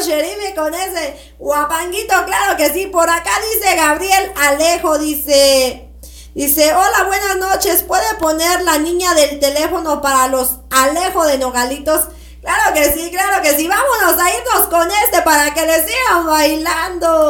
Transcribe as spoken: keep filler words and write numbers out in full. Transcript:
Sheriff, con ese guapanguito, claro que sí. Por acá dice Gabriel Alejo, dice... Dice, hola, buenas noches, ¿puede poner la niña del teléfono para los Alejo de Nogalitos? Claro que sí, claro que sí. Vámonos a irnos con este para que le sigan bailando.